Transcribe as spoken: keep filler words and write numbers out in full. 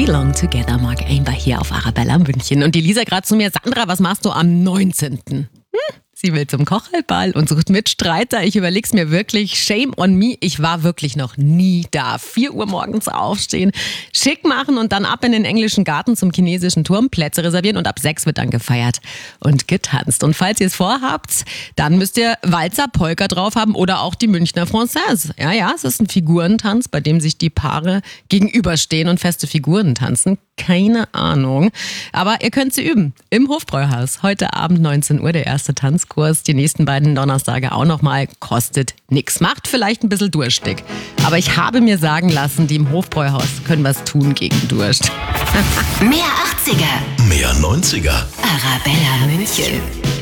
Belong Together, Mark Amber hier auf Arabella München. Und die Lisa gerade zu mir, Sandra, was machst du am neunzehnten? Hm? Sie will zum Kochelball und sucht Mitstreiter. Ich überleg's mir wirklich. Shame on me. Ich war wirklich noch nie da. vier Uhr morgens aufstehen, schick machen und dann ab in den englischen Garten zum chinesischen Turm, Plätze reservieren und ab sechs wird dann gefeiert und getanzt. Und falls ihr es vorhabt, dann müsst ihr Walzer, Polka drauf haben oder auch die Münchner Française. Ja, ja, es ist ein Figurentanz, bei dem sich die Paare gegenüberstehen und feste Figuren tanzen. Keine Ahnung. Aber ihr könnt sie üben. Im Hofbräuhaus. Heute Abend neunzehn Uhr der erste Tanzkurs. Die nächsten beiden Donnerstage auch nochmal. Kostet nix. Macht vielleicht ein bisschen durstig. Aber ich habe mir sagen lassen, die im Hofbräuhaus können was tun gegen Durst. Mehr achtziger. Mehr neunziger. Arabella München.